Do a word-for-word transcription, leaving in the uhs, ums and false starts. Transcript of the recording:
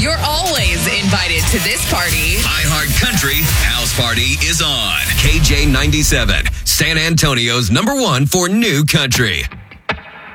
You're always invited to this party. iHeart Country House Party is on. K J ninety-seven, San Antonio's number one for new country.